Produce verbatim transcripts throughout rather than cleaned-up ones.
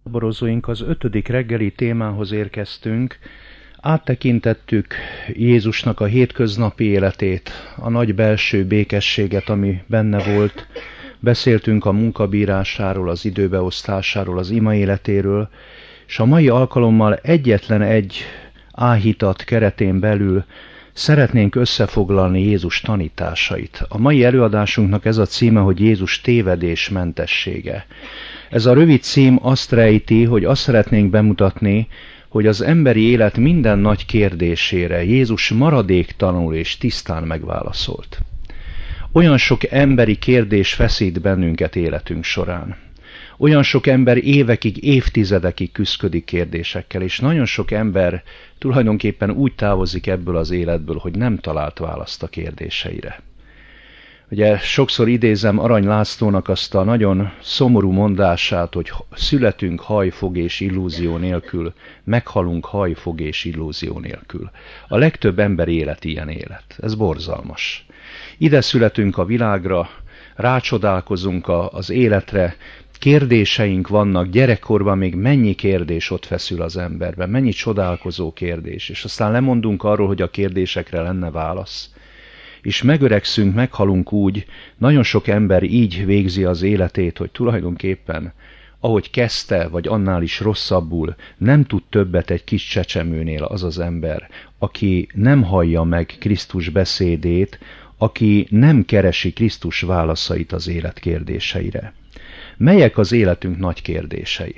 Borozóink az ötödik reggeli témához érkeztünk. Áttekintettük Jézusnak a hétköznapi életét, a nagy belső békességet, ami benne volt. Beszéltünk a munkabírásáról, az időbeosztásáról, az ima életéről, és a mai alkalommal egyetlen egy áhítat keretén belül szeretnénk összefoglalni Jézus tanításait. A mai előadásunknak ez a címe, hogy Jézus tévedésmentessége. Ez a rövid cím azt rejti, hogy azt szeretnénk bemutatni, hogy az emberi élet minden nagy kérdésére Jézus maradéktalanul és tisztán megválaszolt. Olyan sok emberi kérdés feszít bennünket életünk során. Olyan sok ember évekig, évtizedekig küszködik kérdésekkel, és nagyon sok ember tulajdonképpen úgy távozik ebből az életből, hogy nem talált választ a kérdéseire. Ugye sokszor idézem Arany Lászlónak azt a nagyon szomorú mondását, hogy születünk hajfog és illúzió nélkül, meghalunk hajfog és illúzió nélkül. A legtöbb ember élet ilyen élet. Ez borzalmas. Ide születünk a világra, rácsodálkozunk a, az életre, kérdéseink vannak, gyerekkorban még mennyi kérdés ott feszül az emberben, mennyi csodálkozó kérdés, és aztán lemondunk arról, hogy a kérdésekre lenne válasz. És megöregszünk, meghalunk úgy, nagyon sok ember így végzi az életét, hogy tulajdonképpen, ahogy kezdte, vagy annál is rosszabbul, nem tud többet egy kis csecsemőnél az az ember, aki nem hallja meg Krisztus beszédét, aki nem keresi Krisztus válaszait az élet kérdéseire. Melyek az életünk nagy kérdései?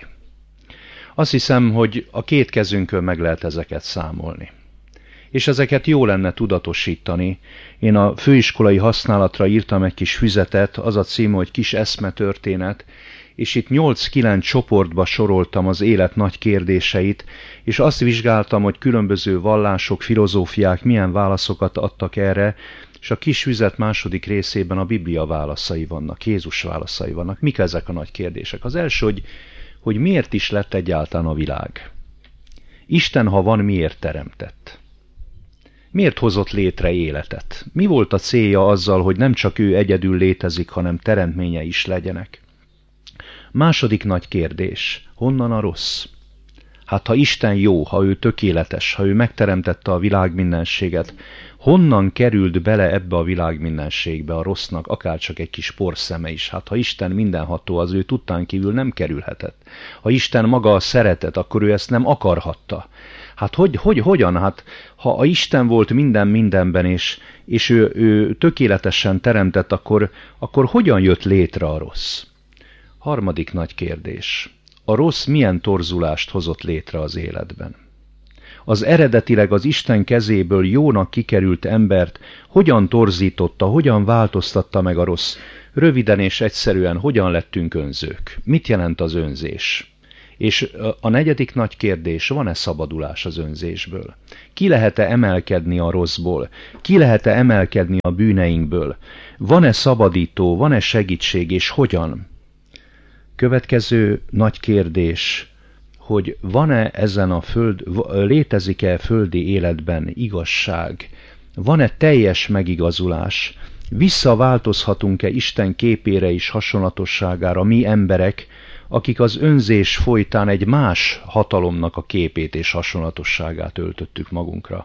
Azt hiszem, hogy a két kezünkön meg lehet ezeket számolni. És ezeket jó lenne tudatosítani. Én a főiskolai használatra írtam egy kis füzetet, az a cím, hogy Kis eszmetörténet, és itt nyolc-kilenc csoportba soroltam az élet nagy kérdéseit, és azt vizsgáltam, hogy különböző vallások, filozófiák milyen válaszokat adtak erre, és a kis füzet második részében a Biblia válaszai vannak, Jézus válaszai vannak. Mik ezek a nagy kérdések? Az első, hogy, hogy miért is lett egyáltalán a világ? Isten, ha van, miért teremtett? Miért hozott létre életet? Mi volt a célja azzal, hogy nem csak ő egyedül létezik, hanem teremtménye is legyenek? Második nagy kérdés, honnan a rossz? Hát ha Isten jó, ha ő tökéletes, ha ő megteremtette a világ mindenséget, honnan került bele ebbe a világ mindenségbe a rossznak, akárcsak egy kis porszeme is? Hát ha Isten mindenható, az ő tudtán kívül nem kerülhetett. Ha Isten maga a szeretet, akkor ő ezt nem akarhatta. Hát hogy, hogy, hogyan? Hát ha a Isten volt minden mindenben, és, és ő, ő tökéletesen teremtett, akkor, akkor hogyan jött létre a rossz? Harmadik nagy kérdés. A rossz milyen torzulást hozott létre az életben? Az eredetileg az Isten kezéből jónak kikerült embert hogyan torzította, hogyan változtatta meg a rossz? Röviden és egyszerűen hogyan lettünk önzők? Mit jelent az önzés? És a negyedik nagy kérdés, van-e szabadulás az önzésből? Ki lehet-e emelkedni a rosszból? Ki lehet-e emelkedni a bűneinkből? Van-e szabadító, van-e segítség, és hogyan? Következő nagy kérdés, hogy van-e ezen a föld, létezik-e földi életben igazság? Van-e teljes megigazulás? Visszaváltozhatunk-e Isten képére és hasonlatosságára mi emberek, akik az önzés folytán egy más hatalomnak a képét és hasonlatosságát öltöttük magunkra?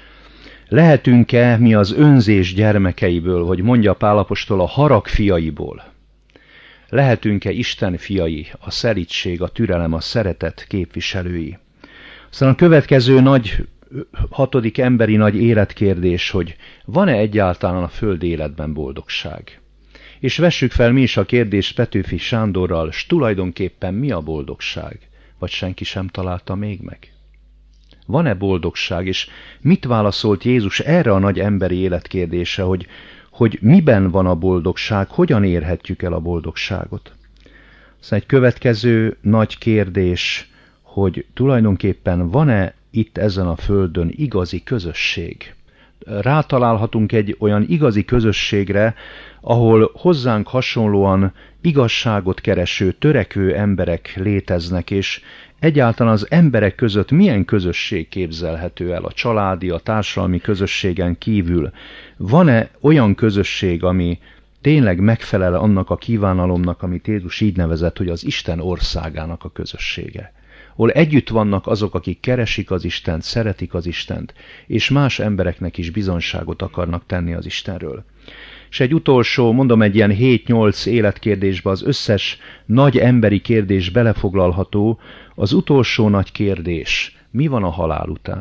Lehetünk-e mi az önzés gyermekeiből, vagy mondja Pál apostol, a harag fiaiból? Lehetünk-e Isten fiai, a szelídség, a türelem, a szeretet képviselői? Aztán a következő nagy, hatodik emberi nagy életkérdés, hogy van-e egyáltalán a földi életben boldogság? És vessük fel mi is a kérdést Petőfi Sándorral, s tulajdonképpen mi a boldogság? Vagy senki sem találta még meg? Van-e boldogság? És mit válaszolt Jézus erre a nagy emberi életkérdésre, hogy, hogy miben van a boldogság, hogyan érhetjük el a boldogságot? Aztán egy következő nagy kérdés, hogy tulajdonképpen van-e itt ezen a földön igazi közösség? Rátalálhatunk egy olyan igazi közösségre, ahol hozzánk hasonlóan igazságot kereső, törekvő emberek léteznek, és egyáltalán az emberek között milyen közösség képzelhető el a családi, a társadalmi közösségen kívül? Van-e olyan közösség, ami tényleg megfelel annak a kívánalomnak, amit Jézus így nevezett, hogy az Isten országának a közössége. Ahol együtt vannak azok, akik keresik az Istent, szeretik az Istent, és más embereknek is bizonyságot akarnak tenni az Istenről. És egy utolsó, mondom, egy ilyen hét-nyolc életkérdésbe az összes nagy emberi kérdés belefoglalható. Az utolsó nagy kérdés: mi van a halál után?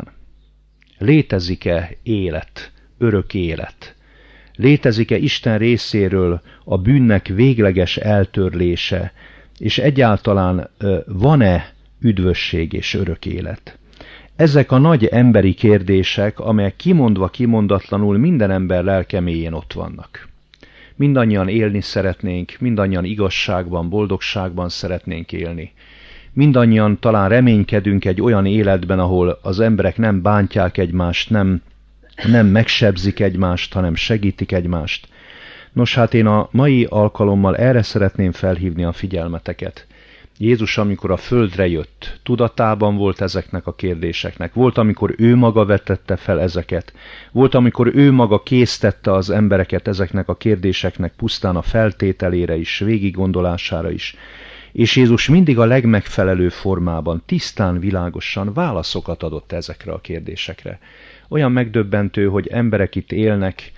Létezik-e élet, örök élet? Létezik-e Isten részéről a bűnnek végleges eltörlése, és egyáltalán van-e üdvösség és örök élet? Ezek a nagy emberi kérdések, amelyek kimondva kimondatlanul minden ember lelke mélyén ott vannak. Mindannyian élni szeretnénk, mindannyian igazságban, boldogságban szeretnénk élni. Mindannyian talán reménykedünk egy olyan életben, ahol az emberek nem bántják egymást, nem, nem megsebzik egymást, hanem segítik egymást. Nos, hát én a mai alkalommal erre szeretném felhívni a figyelmeteket. Jézus, amikor a földre jött, tudatában volt ezeknek a kérdéseknek. Volt, amikor ő maga vetette fel ezeket. Volt, amikor ő maga késztette az embereket ezeknek a kérdéseknek pusztán a feltételére is, végiggondolására is. És Jézus mindig a legmegfelelőbb formában, tisztán, világosan válaszokat adott ezekre a kérdésekre. Olyan megdöbbentő, hogy emberek itt élnek,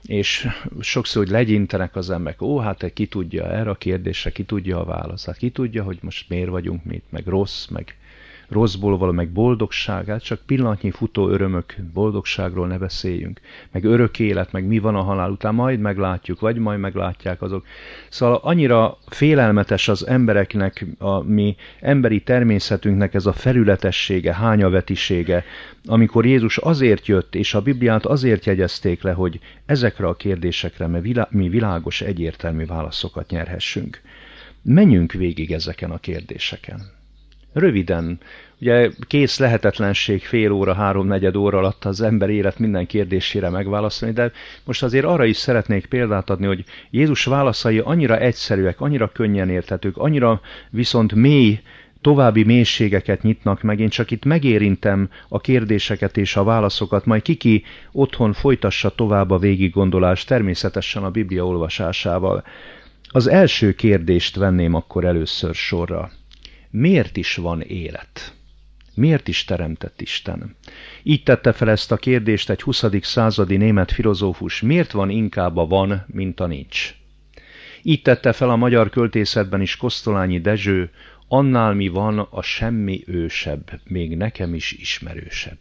és sokszor, hogy legyintenek az emberek, ó, hát ki tudja erre a kérdésre, ki tudja a választ, ki tudja, hogy most miért vagyunk mi, meg rossz, meg rosszból való, meg boldogság, hát csak pillanatnyi futó örömök, boldogságról ne beszéljünk, meg örök élet, meg mi van a halál után, majd meglátjuk, vagy majd meglátják azok. Szóval annyira félelmetes az embereknek, a mi emberi természetünknek ez a felületessége, hányavetisége, amikor Jézus azért jött, és a Bibliát azért jegyezték le, hogy ezekre a kérdésekre mi világos, egyértelmű válaszokat nyerhessünk. Menjünk végig ezeken a kérdéseken. Röviden, ugye kész lehetetlenség fél óra, három-negyed óra alatt az ember élet minden kérdésére megválaszolni, de most azért arra is szeretnék példát adni, hogy Jézus válaszai annyira egyszerűek, annyira könnyen érthetők, annyira viszont mély, további mélységeket nyitnak meg. Én csak itt megérintem a kérdéseket és a válaszokat, majd kiki otthon folytassa tovább a végiggondolást, természetesen a Biblia olvasásával. Az első kérdést venném akkor először sorra. Miért is van élet? Miért is teremtett Isten? Így tette fel ezt a kérdést egy huszadik századi német filozófus. Miért van inkább a van, mint a nincs? Így tette fel a magyar költészetben is Kosztolányi Dezső. Annál mi van, a semmi ősebb, még nekem is ismerősebb.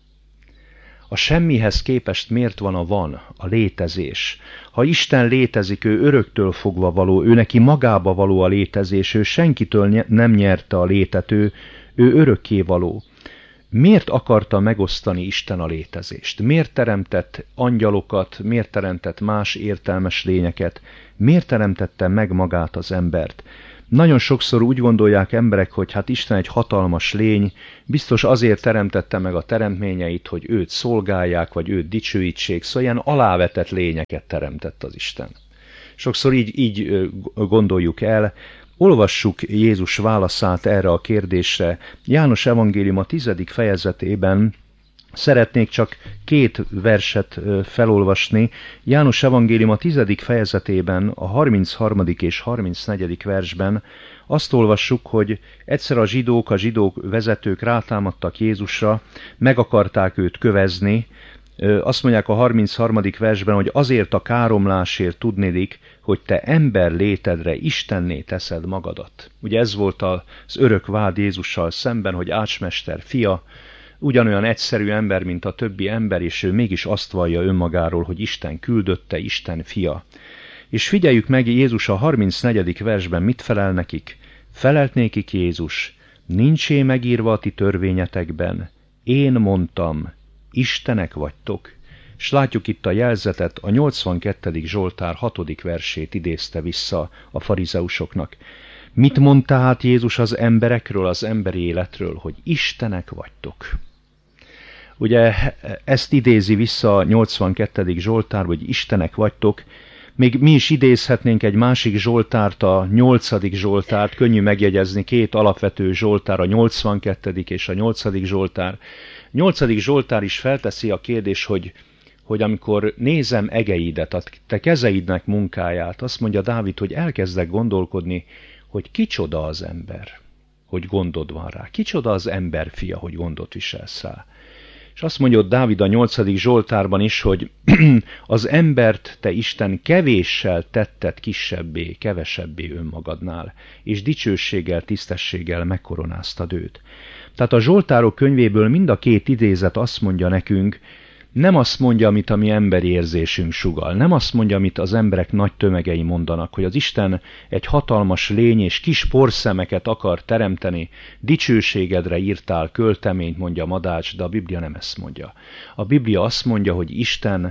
A semmihez képest miért van a van, a létezés? Ha Isten létezik, ő öröktől fogva való, ő neki magába való a létezés, ő senkitől nem nyerte a létet, ő, ő örökké való. Miért akarta megosztani Isten a létezést? Miért teremtett angyalokat, miért teremtett más értelmes lényeket? Miért teremtette meg magát az embert? Nagyon sokszor úgy gondolják emberek, hogy hát Isten egy hatalmas lény, biztos azért teremtette meg a teremtményeit, hogy őt szolgálják, vagy őt dicsőítsék, szóval ilyen alávetett lényeket teremtett az Isten. Sokszor így, így gondoljuk el. Olvassuk Jézus válaszát erre a kérdésre. János evangélium a tizedik fejezetében szeretnék csak két verset felolvasni. János evangélium a tizedik fejezetében, a harmincharmadik és harmincnegyedik versben azt olvassuk, hogy egyszer a zsidók, a zsidók vezetők rátámadtak Jézusra, meg akarták őt kövezni. Azt mondják a harmincharmadik versben, hogy azért a káromlásért tudnélik, hogy te ember létedre Istenné teszed magadat. Ugye ez volt az örök vád Jézussal szemben, hogy ácsmester fia, ugyanolyan egyszerű ember, mint a többi ember, és ő mégis azt vallja önmagáról, hogy Isten küldötte, Isten fia. És figyeljük meg, Jézus a harmincnegyedik versben mit felel nekik? Felelt nékik Jézus, nincsé megírva a ti törvényetekben, én mondtam, Istenek vagytok. És látjuk itt a jelzetet, a nyolcvankettedik Zsoltár hatodik versét idézte vissza a farizeusoknak. Mit mond tehát Jézus az emberekről, az emberi életről, hogy Istenek vagytok? Ugye ezt idézi vissza a nyolcvankettedik Zsoltár, hogy Istenek vagytok. Még mi is idézhetnénk egy másik Zsoltárt, a nyolcadik Zsoltárt, könnyű megjegyezni, két alapvető Zsoltár, a nyolcvankettedik és a nyolcadik Zsoltár. A nyolcadik Zsoltár is felteszi a kérdés, hogy hogy amikor nézem egeidet, a te kezeidnek munkáját, azt mondja Dávid, hogy elkezdek gondolkodni, hogy kicsoda az ember, hogy gondod van rá. Kicsoda az ember fia, hogy gondot viselsz rá. És azt mondja ott Dávid a nyolcadik Zsoltárban is, hogy az embert te Isten kevéssel tetted kisebbé, kevesebbé önmagadnál, és dicsőséggel, tisztességgel megkoronáztad őt. Tehát a Zsoltárok könyvéből mind a két idézet azt mondja nekünk, nem azt mondja, amit a mi emberi érzésünk sugall, nem azt mondja, amit az emberek nagy tömegei mondanak, hogy az Isten egy hatalmas lény és kis porszemeket akar teremteni, dicsőségedre írtál költeményt, mondja Madács, de a Biblia nem ezt mondja. A Biblia azt mondja, hogy Isten,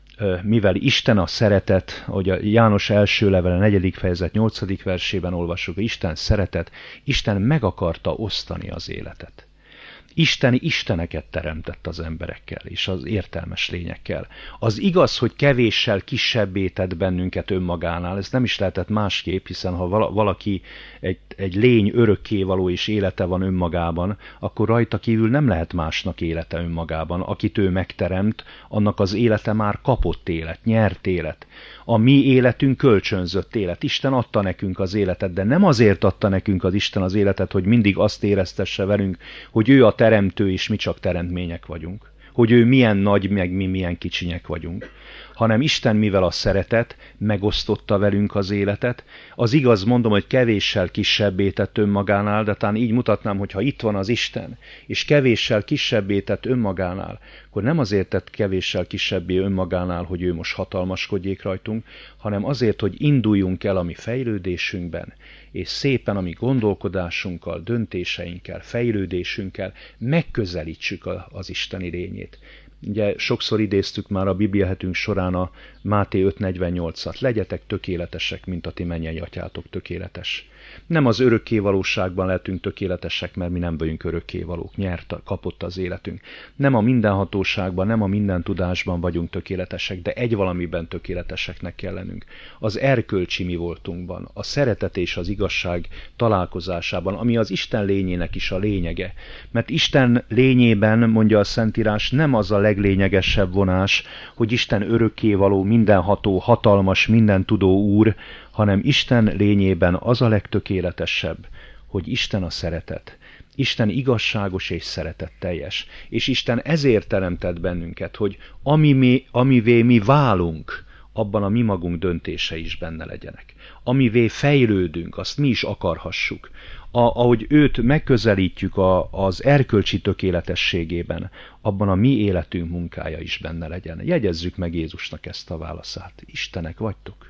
mivel Isten a szeretet, ahogy a János első levele negyedik fejezet nyolcadik versében olvassuk, hogy Isten szeretet, Isten meg akarta osztani az életet. Isten isteneket teremtett az emberekkel és az értelmes lényekkel. Az igaz, hogy kevéssel kisebbé tett bennünket önmagánál, ez nem is lehetett másképp, hiszen ha valaki egy, egy lény örökkévaló és élete van önmagában, akkor rajta kívül nem lehet másnak élete önmagában. Akit ő megteremt, annak az élete már kapott élet, nyert élet. A mi életünk kölcsönzött élet. Isten adta nekünk az életet, de nem azért adta nekünk az Isten az életet, hogy mindig azt éreztesse velünk, hogy ő a teremtő, és mi csak teremtmények vagyunk. Hogy ő milyen nagy, meg mi milyen kicsinyek vagyunk. Hanem Isten, mivel a szeretet, megosztotta velünk az életet. Az igaz, mondom, hogy kevéssel kisebbé tett önmagánál, de talán így mutatnám, hogy ha itt van az Isten, és kevéssel kisebbé tett önmagánál, akkor nem azért tett kevéssel kisebbé önmagánál, hogy ő most hatalmaskodjék rajtunk, hanem azért, hogy induljunk el a mi fejlődésünkben, és szépen a mi gondolkodásunkkal, döntéseinkkel, fejlődésünkkel megközelítsük az isteni lényét. Ugye sokszor idéztük már a Bibliahetünk során a Máté öt negyvennyolcat. Legyetek tökéletesek, mint a ti mennyei atyátok tökéletes. Nem az örökkévalóságban lehetünk tökéletesek, mert mi nem vagyunk örökkévalók, nyert, kapott az életünk. Nem a mindenhatóságban, nem a minden tudásban vagyunk tökéletesek, de egy valamiben tökéleteseknek kell lennünk. Az erkölcsi mi voltunkban, a szeretet és az igazság találkozásában, ami az Isten lényének is a lényege. Mert Isten lényében, mondja a Szentírás, nem az a leglényegesebb vonás, hogy Isten örökkévaló, mindenható, hatalmas, mindentudó Úr, hanem Isten lényében az a legtökéletesebb, hogy Isten a szeretet. Isten igazságos és szeretetteljes. És Isten ezért teremtett bennünket, hogy ami mi, amivé mi válunk, abban a mi magunk döntése is benne legyenek. Amivé fejlődünk, azt mi is akarhassuk. A, ahogy őt megközelítjük a, az erkölcsi tökéletességében, abban a mi életünk munkája is benne legyen. Jegyezzük meg Jézusnak ezt a válaszát. Istenek vagytok.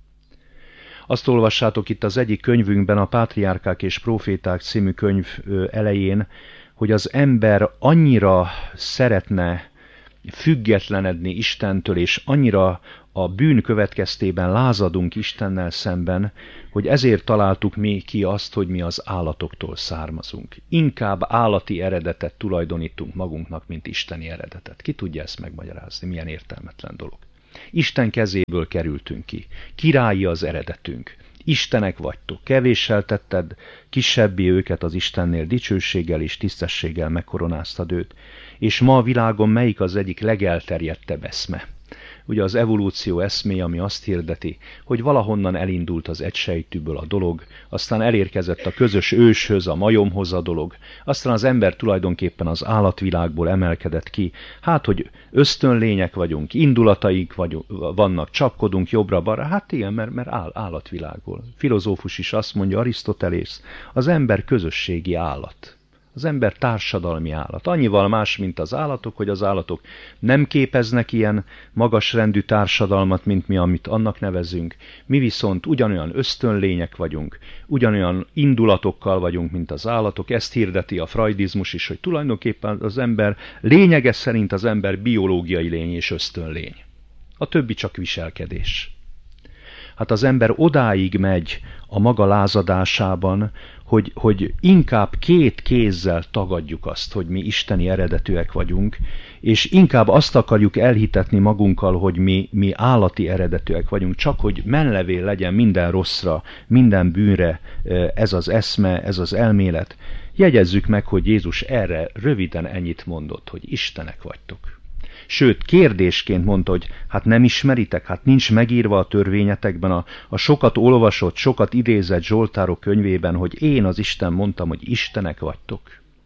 Azt olvassátok itt az egyik könyvünkben, a Pátriárkák és Próféták című könyv elején, hogy az ember annyira szeretne függetlenedni Istentől, és annyira a bűn következtében lázadunk Istennel szemben, hogy ezért találtuk mi ki azt, hogy mi az állatoktól származunk. Inkább állati eredetet tulajdonítunk magunknak, mint isteni eredetet. Ki tudja ezt megmagyarázni? Milyen értelmetlen dolog. Isten kezéből kerültünk ki. Királyi az eredetünk. Istenek vagytok. Kevéssel tetted kisebbé őket az Istennél, dicsőséggel és tisztességgel megkoronáztad őt. És ma a világon melyik az egyik legelterjedtebb eszme? Ugye az evolúció eszméje, ami azt hirdeti, hogy valahonnan elindult az egysejtűből a dolog, aztán elérkezett a közös őshöz, a majomhoz a dolog, aztán az ember tulajdonképpen az állatvilágból emelkedett ki, hát, hogy ösztönlények vagyunk, indulataink vagyunk, vannak, csapkodunk jobbra-balra, hát igen, mert, mert áll, állatvilágból. Filozófus is azt mondja, Arisztotelész, az ember közösségi állat. Az ember társadalmi állat. Annyival más, mint az állatok, hogy az állatok nem képeznek ilyen magasrendű társadalmat, mint mi, amit annak nevezünk. Mi viszont ugyanolyan ösztönlények vagyunk, ugyanolyan indulatokkal vagyunk, mint az állatok. Ezt hirdeti a freudizmus is, hogy tulajdonképpen az ember lényege szerint az ember biológiai lény és ösztönlény. A többi csak viselkedés. Hát az ember odáig megy a maga lázadásában, hogy, hogy inkább két kézzel tagadjuk azt, hogy mi isteni eredetűek vagyunk, és inkább azt akarjuk elhitetni magunkkal, hogy mi, mi állati eredetűek vagyunk, csak hogy menlevél legyen minden rosszra, minden bűnre ez az eszme, ez az elmélet. Jegyezzük meg, hogy Jézus erre röviden ennyit mondott, hogy Istenek vagytok. Sőt, kérdésként mondta, hogy hát nem ismeritek, hát nincs megírva a törvényetekben, a, a sokat olvasott, sokat idézett Zsoltárok könyvében, hogy én az Isten mondtam, hogy istenek vagytok.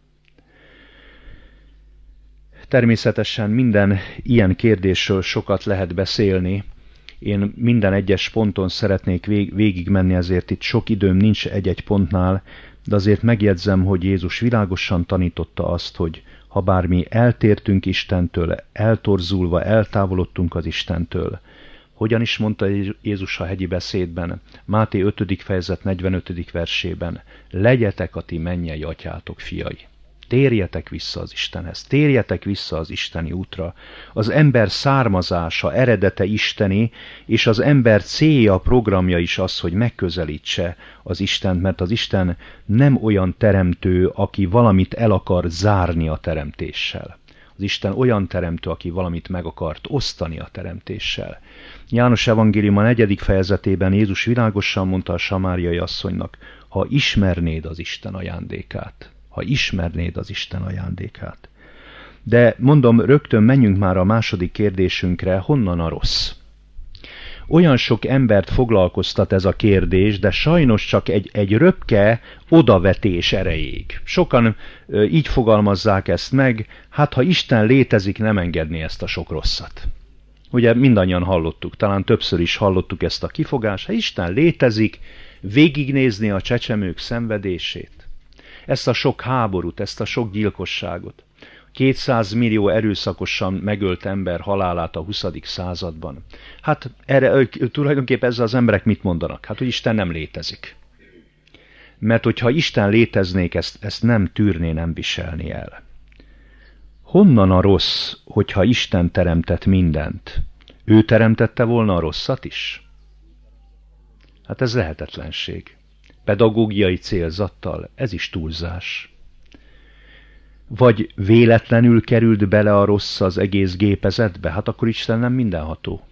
Természetesen minden ilyen kérdésről sokat lehet beszélni. Én minden egyes ponton szeretnék vég, végigmenni, ezért itt sok időm nincs egy-egy pontnál, de azért megjegyzem, hogy Jézus világosan tanította azt, hogy ha bár mi eltértünk Istentől, eltorzulva, eltávolodtunk az Istentől, hogyan is mondta Jézus a hegyi beszédben, Máté ötödik fejezet negyvenötödik versében, legyetek a ti mennyei atyátok fiai. Térjetek vissza az Istenhez, térjetek vissza az isteni útra. Az ember származása, eredete isteni, és az ember célja, programja is az, hogy megközelítse az Istent, mert az Isten nem olyan teremtő, aki valamit el akar zárni a teremtéssel. Az Isten olyan teremtő, aki valamit meg akart osztani a teremtéssel. János evangélium a negyedik fejezetében Jézus világosan mondta a samáriai asszonynak, ha ismernéd az Isten ajándékát, ha ismernéd az Isten ajándékát. De mondom, rögtön menjünk már a második kérdésünkre, honnan a rossz? Olyan sok embert foglalkoztat ez a kérdés, de sajnos csak egy, egy röpke odavetés erejéig. Sokan ö, így fogalmazzák ezt meg, hát ha Isten létezik, nem engedné ezt a sok rosszat. Ugye mindannyian hallottuk, talán többször is hallottuk ezt a kifogást, ha Isten létezik, végignézni a csecsemők szenvedését, ezt a sok háborút, ezt a sok gyilkosságot, kétszáz millió erőszakosan megölt ember halálát a huszadik században. Hát erre tulajdonképpen ezzel az emberek mit mondanak? Hát, hogy Isten nem létezik. Mert hogyha Isten léteznék, ezt, ezt nem tűrné, nem viselni el. Honnan a rossz, hogyha Isten teremtett mindent? Ő teremtette volna a rosszat is? Hát ez lehetetlenség. Pedagógiai célzattal, ez is túlzás. Vagy véletlenül került bele a rossz az egész gépezetbe, hát akkor Isten nem mindenható.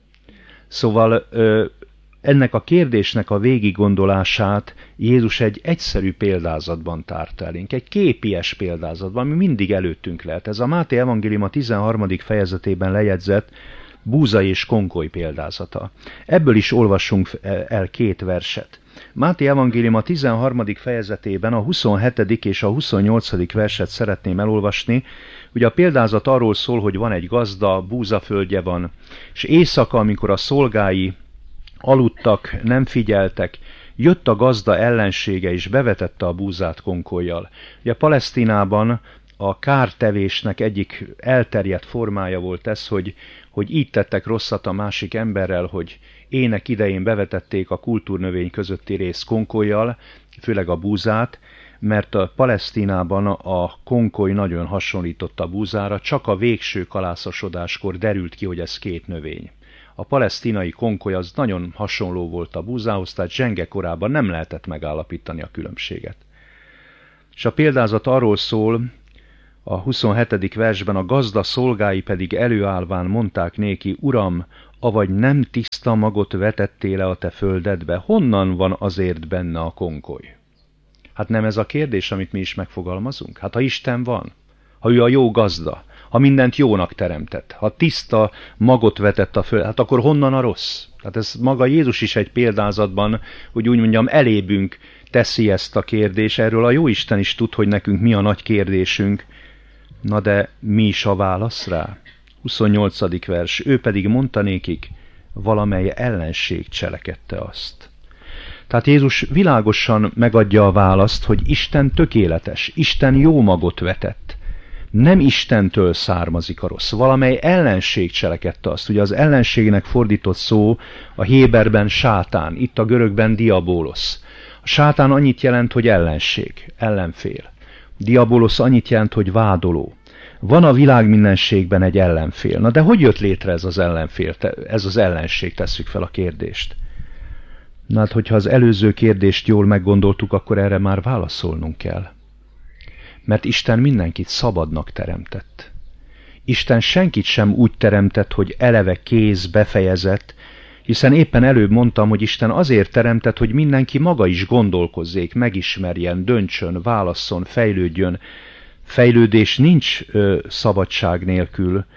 Szóval ennek a kérdésnek a végiggondolását Jézus egy egyszerű példázatban tárt elénk, egy képies példázatban, ami mindig előttünk lehet. Ez a Máté evangélium a tizenharmadik fejezetében lejegyzett búza és konkoly példázata. Ebből is olvassunk el két verset. Máté evangélium a tizenharmadik fejezetében a huszonhetedik és a huszonnyolcadik verset szeretném elolvasni. Ugye a példázat arról szól, hogy van egy gazda, búzaföldje van, és éjszaka, amikor a szolgái aludtak, nem figyeltek, jött a gazda ellensége és bevetette a búzát konkollyal. Ugye Palesztinában a kártevésnek egyik elterjedt formája volt ez, hogy, hogy így tettek rosszat a másik emberrel, hogy ének idején bevetették a kultúrnövény közötti rész konkollyal, főleg a búzát, mert a Palesztinában a konkoly nagyon hasonlított a búzára, csak a végső kalászosodáskor derült ki, hogy ez két növény. A palesztinai konkoly az nagyon hasonló volt a búzához, tehát zsenge korában nem lehetett megállapítani a különbséget. És a példázat arról szól, a huszonhetedik versben, a gazda szolgái pedig előállván mondták néki, Uram, avagy nem tiszta magot vetettél le a te földedbe, honnan van azért benne a konkoly? Hát nem ez a kérdés, amit mi is megfogalmazunk? Hát ha Isten van, ha ő a jó gazda, ha mindent jónak teremtett, ha tiszta magot vetett a föld, hát akkor honnan a rossz? Hát ez maga Jézus is egy példázatban, hogy úgy mondjam, elébünk teszi ezt a kérdést, erről a Jóisten is tud, hogy nekünk mi a nagy kérdésünk. Na de mi is a válasz rá? huszonnyolcadik vers, ő pedig mondta nékik, valamely ellenség cselekedte azt. Tehát Jézus világosan megadja a választ, hogy Isten tökéletes, Isten jó magot vetett. Nem Istentől származik a rossz, valamely ellenség cselekedte azt. Ugye az ellenségnek fordított szó a héberben sátán, itt a görögben diabólosz. A sátán annyit jelent, hogy ellenség, ellenfél. Diabólosz annyit jelent, hogy vádoló. Van a világ mindenségben egy ellenfél. Na de hogy jött létre ez az ellenfél, ez az ellenség, tesszük fel a kérdést. Na hát, hogyha az előző kérdést jól meggondoltuk, akkor erre már válaszolnunk kell. Mert Isten mindenkit szabadnak teremtett. Isten senkit sem úgy teremtett, hogy eleve kéz, befejezett, hiszen éppen előbb mondtam, hogy Isten azért teremtett, hogy mindenki maga is gondolkozzék, megismerjen, döntsön, válasszon, fejlődjön. Fejlődés nincs ö, szabadság nélkül,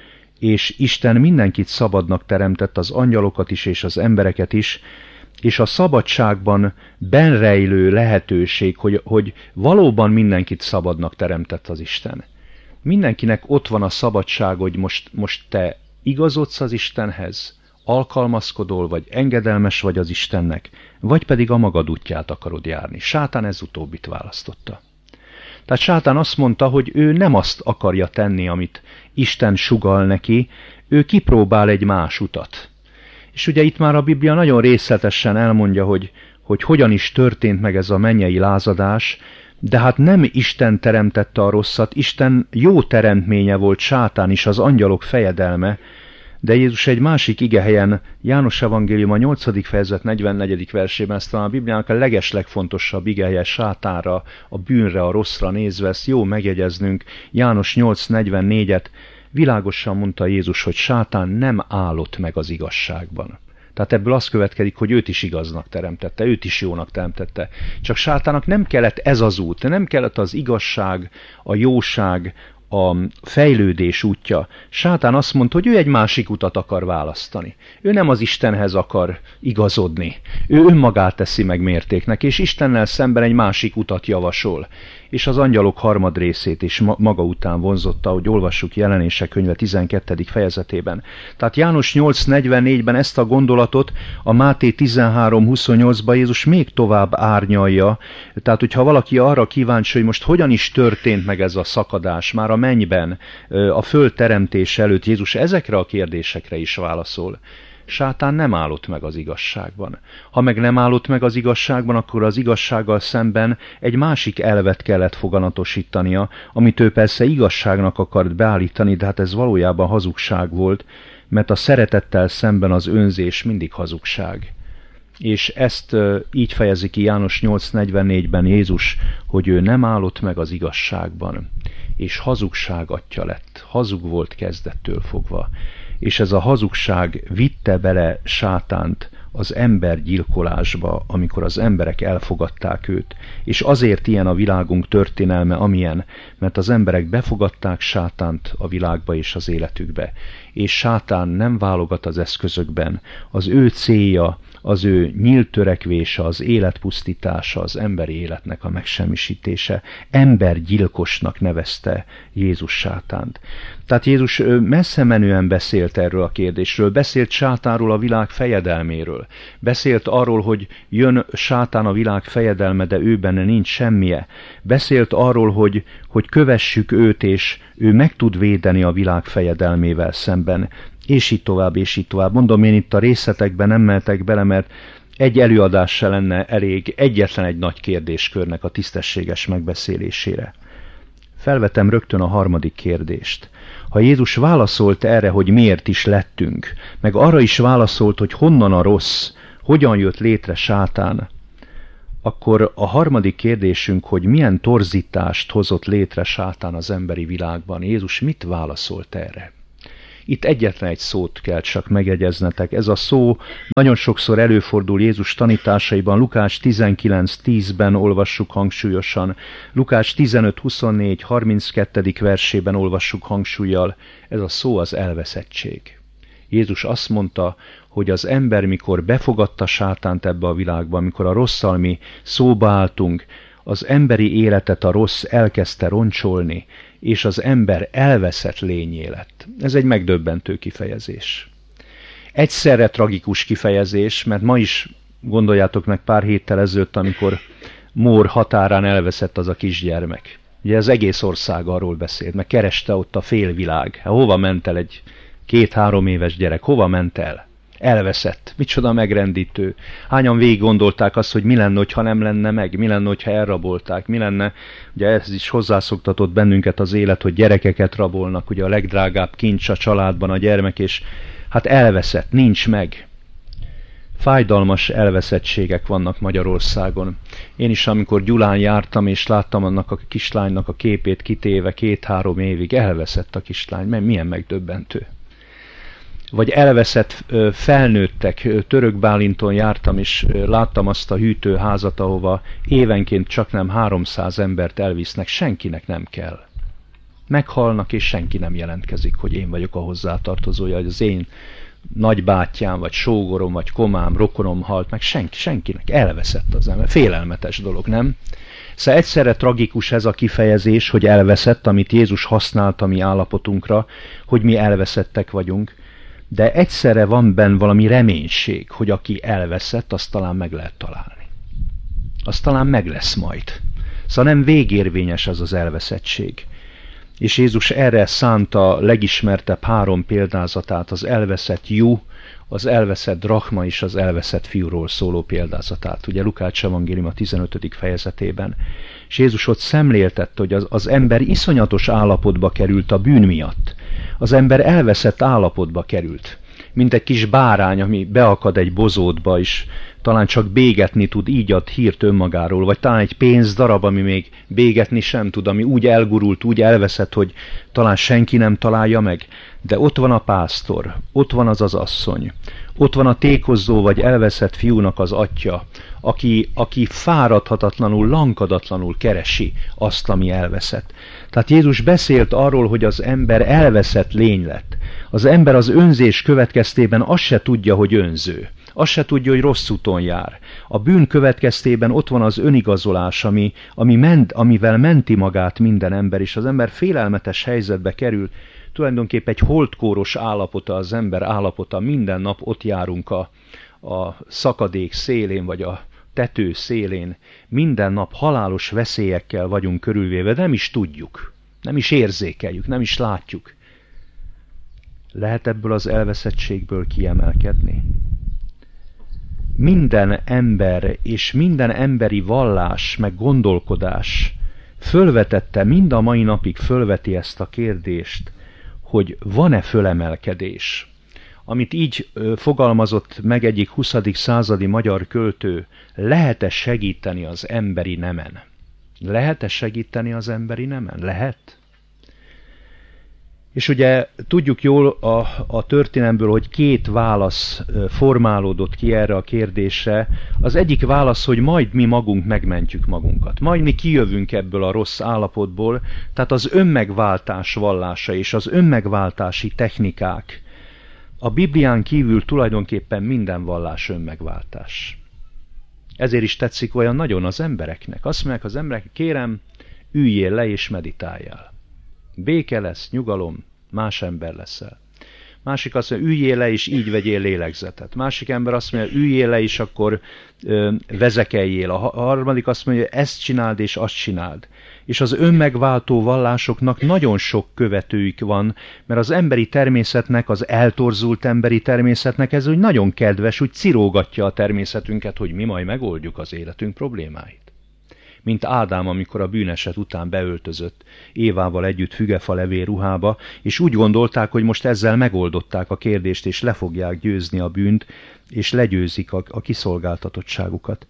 és Isten mindenkit szabadnak teremtett, az angyalokat is és az embereket is, és a szabadságban benrejlő lehetőség, hogy, hogy valóban mindenkit szabadnak teremtett az Isten. Mindenkinek ott van a szabadság, hogy most, most te igazodsz az Istenhez, alkalmazkodol, vagy engedelmes vagy az Istennek, vagy pedig a magad útját akarod járni. Sátán ez utóbbit választotta. Tehát Sátán azt mondta, hogy ő nem azt akarja tenni, amit Isten sugall neki, ő kipróbál egy más utat. És ugye itt már a Biblia nagyon részletesen elmondja, hogy, hogy hogyan is történt meg ez a mennyei lázadás, de hát nem Isten teremtette a rosszat, Isten jó teremtménye volt Sátán is, az angyalok fejedelme, de Jézus egy másik igehelyen, János evangélium a nyolcadik fejezet negyvennegyedik versében, ezt talán a Bibliának a legeslegfontosabb igehelye Sátánra, a bűnre, a rosszra nézve, ezt jó megjegyeznünk, János nyolc negyvennégyet, világosan mondta Jézus, hogy Sátán nem állott meg az igazságban. Tehát ebből az következik, hogy őt is igaznak teremtette, őt is jónak teremtette. Csak Sátának nem kellett ez az út, nem kellett az igazság, a jóság, a fejlődés útja. Sátán azt mondta, hogy ő egy másik utat akar választani. Ő nem az Istenhez akar igazodni. Ő önmagát teszi meg mértéknek, és Istennel szemben egy másik utat javasol. És az angyalok harmad részét is maga után vonzotta, hogy olvassuk Jelenések könyve tizenkettedik fejezetében. Tehát János nyolc negyvennégyben ezt a gondolatot a Máté tizenhárom huszonnyolcban Jézus még tovább árnyalja. Tehát, hogyha valaki arra kíváncsi, hogy most hogyan is történt meg ez a szakadás, már a mennyben, a föld teremtés előtt, Jézus ezekre a kérdésekre is válaszol. Sátán nem állott meg az igazságban. Ha meg nem állott meg az igazságban, akkor az igazsággal szemben egy másik elvet kellett foganatosítania, amit ő persze igazságnak akart beállítani, de hát ez valójában hazugság volt, mert a szeretettel szemben az önzés mindig hazugság. És ezt így fejezi ki János nyolc negyvennégyben Jézus, hogy ő nem állott meg az igazságban, és hazugság atya lett. Hazug volt kezdettől fogva. És ez a hazugság vitte bele Sátánt az embergyilkolásba, amikor az emberek elfogadták őt. És azért ilyen a világunk történelme, amilyen, mert az emberek befogadták Sátánt a világba és az életükbe. És Sátán nem válogat az eszközökben. Az ő célja, az ő nyílt törekvése, az életpusztítása, az emberi életnek a megsemmisítése. Embergyilkosnak nevezte Jézus Sátánt. Tehát Jézus messze menően beszélt erről a kérdésről, beszélt Sátánról, a világ fejedelméről, beszélt arról, hogy jön Sátán a világ fejedelme, de ő benne nincs semmije, beszélt arról, hogy, hogy kövessük őt, és ő meg tud védeni a világ fejedelmével szemben, és így tovább, és így tovább. Mondom, én itt a részletekben nem mehetek bele, mert egy előadás se lenne elég egyetlen egy nagy kérdéskörnek a tisztességes megbeszélésére. Felvetem rögtön a harmadik kérdést. Ha Jézus válaszolt erre, hogy miért is lettünk, meg arra is válaszolt, hogy honnan a rossz, hogyan jött létre Sátán, akkor a harmadik kérdésünk, hogy milyen torzítást hozott létre Sátán az emberi világban. Jézus mit válaszolt erre? Itt egyetlen egy szót kell csak megjegyeznetek. Ez a szó nagyon sokszor előfordul Jézus tanításaiban. Lukács tizenkilenc tízben olvassuk hangsúlyosan, Lukács tizenöt huszonnégy harminckettedik versében olvassuk hangsúlyjal. Ez a szó az elveszettség. Jézus azt mondta, hogy az ember, mikor befogadta Sátánt ebbe a világba, mikor a rosszal mi szóba álltunk, az emberi életet a rossz elkezdte roncsolni, és az ember elveszett lényé lett. Ez egy megdöbbentő kifejezés. Egyszerre tragikus kifejezés, mert ma is gondoljátok meg pár héttel ezelőtt, amikor Mór határán elveszett az a kisgyermek. Ugye az egész ország arról beszélt, meg kereste ott a félvilág. Hát hova ment el egy két-három éves gyerek? Hova ment el? Elveszett. Micsoda megrendítő. Hányan végig gondolták azt, hogy mi lenne, ha nem lenne meg, mi lenne, ha elrabolták, mi lenne, ugye ez is hozzászoktatott bennünket az élet, hogy gyerekeket rabolnak, ugye a legdrágább kincs a családban a gyermek, és hát elveszett, nincs meg. Fájdalmas elveszettségek vannak Magyarországon. Én is, amikor Gyulán jártam, és láttam annak a kislánynak a képét kitéve két-három évig, elveszett a kislány, mert milyen megdöbbentő. Vagy elveszett felnőttek. Török Bálinton jártam, és láttam azt a hűtőházat, ahova évenként csaknem háromszáz embert elvisznek, senkinek nem kell. Meghalnak, és senki nem jelentkezik, hogy én vagyok a hozzátartozója, hogy az én nagybátyám, vagy sógorom, vagy komám, rokonom halt meg, senki, senkinek elveszett az ember. Félelmetes dolog, nem? Szóval egyszerre tragikus ez a kifejezés, hogy elveszett, amit Jézus használt a mi állapotunkra, hogy mi elveszettek vagyunk, de egyszerre van benne valami reménység, hogy aki elveszett, azt talán meg lehet találni. Azt talán meg lesz majd. Szóval nem végérvényes az az elveszettség. És Jézus erre szánta legismertebb három példázatát, az elveszett jú, az elveszett drachma és az elveszett fiúról szóló példázatát. Ugye Lukács evangélium a tizenötödik fejezetében. És Jézus ott szemléltette, hogy az, az ember iszonyatos állapotba került a bűn miatt. Az ember elveszett állapotba került. Mint egy kis bárány, ami beakad egy bozótba, és talán csak bégetni tud, így ad hírt önmagáról, vagy talán egy pénzdarab, ami még bégetni sem tud, ami úgy elgurult, úgy elveszett, hogy talán senki nem találja meg. De ott van a pásztor, ott van az az asszony, ott van a tékozzó vagy elveszett fiúnak az atya, aki, aki fáradhatatlanul, lankadatlanul keresi azt, ami elveszett. Tehát Jézus beszélt arról, hogy az ember elveszett lény lett. Az ember az önzés következtében azt se tudja, hogy önző. Azt se tudja, hogy rossz úton jár. A bűn következtében ott van az önigazolás, ami, ami ment, amivel menti magát minden ember, és az ember félelmetes helyzetbe kerül. Tulajdonképpen egy holdkóros állapota az ember állapota, minden nap ott járunk a, a szakadék szélén, vagy a tető szélén. Minden nap halálos veszélyekkel vagyunk körülvéve, de nem is tudjuk, nem is érzékeljük, nem is látjuk. Lehet ebből az elveszettségből kiemelkedni? Minden ember és minden emberi vallás meg gondolkodás fölvetette, mind a mai napig fölveti ezt a kérdést, hogy van-e fölemelkedés. Amit így fogalmazott meg egyik huszadik századi magyar költő, lehet-e segíteni az emberi nemen? Lehet-e segíteni az emberi nemen? Lehet? És ugye tudjuk jól a, a történelmből, hogy két válasz formálódott ki erre a kérdésre. Az egyik válasz, hogy majd mi magunk megmentjük magunkat. Majd mi kijövünk ebből a rossz állapotból, tehát az önmegváltás vallása és az önmegváltási technikák. A Biblián kívül tulajdonképpen minden vallás önmegváltás. Ezért is tetszik olyan nagyon az embereknek. Azt mondják az emberek, kérem, üljél le és meditáljál. Béke lesz, nyugalom, más ember leszel. Másik azt mondja, üljél le és így vegyél lélegzetet. Másik ember azt mondja, üljél le és akkor ö, vezekeljél. A harmadik azt mondja, ezt csináld és azt csináld. És az önmegváltó vallásoknak nagyon sok követőjük van, mert az emberi természetnek, az eltorzult emberi természetnek ez úgy nagyon kedves, úgy cirógatja a természetünket, hogy mi majd megoldjuk az életünk problémáit. Mint Ádám, amikor a bűneset után beöltözött Évával együtt fügefalevél ruhába, és úgy gondolták, hogy most ezzel megoldották a kérdést, és le fogják győzni a bűnt, és legyőzik a, a kiszolgáltatottságukat.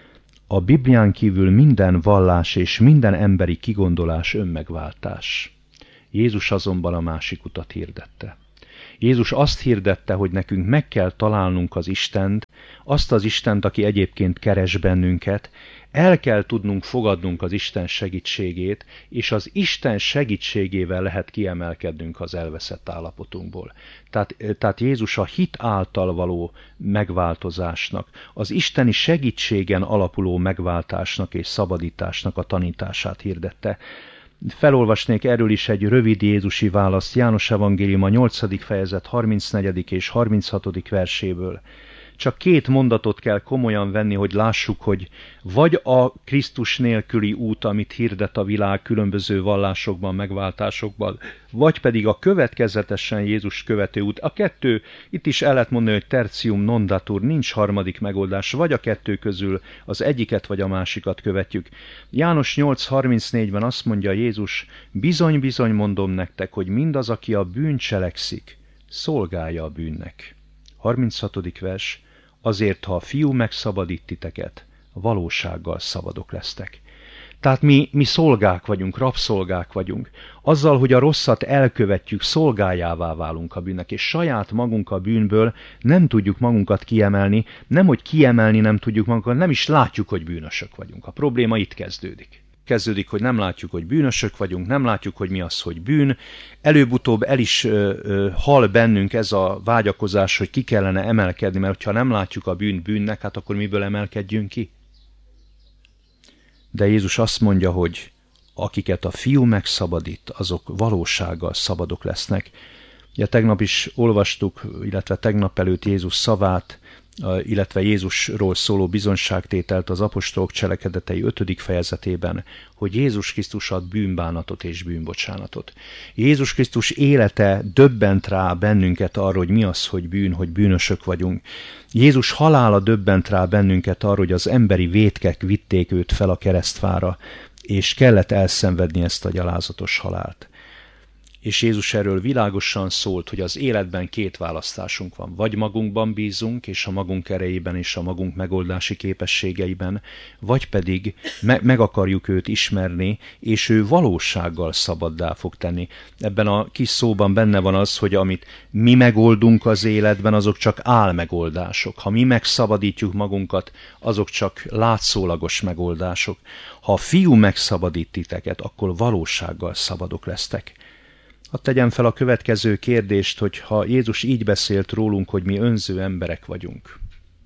A Biblián kívül minden vallás és minden emberi kigondolás önmegváltás. Jézus azonban a másik utat hirdette. Jézus azt hirdette, hogy nekünk meg kell találnunk az Istent, azt az Istent, aki egyébként keres bennünket, el kell tudnunk fogadnunk az Isten segítségét, és az Isten segítségével lehet kiemelkednünk az elveszett állapotunkból. Tehát, tehát Jézus a hit által való megváltozásnak, az isteni segítségen alapuló megváltásnak és szabadításnak a tanítását hirdette. Felolvasnék erről is egy rövid jézusi választ János evangélium a nyolcadik fejezet harmincnegyedik és harminchatodik verséből. Csak két mondatot kell komolyan venni, hogy lássuk, hogy vagy a Krisztus nélküli út, amit hirdet a világ különböző vallásokban, megváltásokban, vagy pedig a következetesen Jézus követő út. A kettő, itt is el lehet mondani, hogy tertium non datur, nincs harmadik megoldás, vagy a kettő közül az egyiket vagy a másikat követjük. János nyolc harmincnégyben azt mondja Jézus, bizony-bizony mondom nektek, hogy mindaz, aki a bűn cselekszik, szolgálja a bűnnek. harminchatodik vers, azért, ha a fiú megszabadít titeket, valósággal szabadok lesztek. Tehát mi, mi szolgák vagyunk, rabszolgák vagyunk. Azzal, hogy a rosszat elkövetjük, szolgájává válunk a bűnnek, és saját magunk a bűnből nem tudjuk magunkat kiemelni, nem hogy kiemelni nem tudjuk magunkat, nem is látjuk, hogy bűnösök vagyunk. A probléma itt kezdődik. kezdődik, hogy nem látjuk, hogy bűnösök vagyunk, nem látjuk, hogy mi az, hogy bűn. Előbb-utóbb el is ö, ö, hal bennünk ez a vágyakozás, hogy ki kellene emelkedni, mert ha nem látjuk a bűnt bűnnek, hát akkor miből emelkedjünk ki? De Jézus azt mondja, hogy akiket a Fiú megszabadít, azok valósággal szabadok lesznek. Ugye tegnap is olvastuk, illetve tegnap előtt Jézus szavát, illetve Jézusról szóló bizonyságtételt az apostolok cselekedetei ötödik fejezetében, hogy Jézus Krisztus ad bűnbánatot és bűnbocsánatot. Jézus Krisztus élete döbbent rá bennünket arra, hogy mi az, hogy bűn, hogy bűnösök vagyunk. Jézus halála döbbent rá bennünket arra, hogy az emberi vétkek vitték őt fel a keresztfára, és kellett elszenvedni ezt a gyalázatos halált. És Jézus erről világosan szólt, hogy az életben két választásunk van. Vagy magunkban bízunk, és a magunk erejében, és a magunk megoldási képességeiben, vagy pedig me- meg akarjuk őt ismerni, és ő valósággal szabaddá fog tenni. Ebben a kis szóban benne van az, hogy amit mi megoldunk az életben, azok csak álmegoldások. Ha mi megszabadítjuk magunkat, azok csak látszólagos megoldások. Ha a Fiú megszabadít titeket, akkor valósággal szabadok lesztek. Hadd tegyem fel a következő kérdést, hogy ha Jézus így beszélt rólunk, hogy mi önző emberek vagyunk,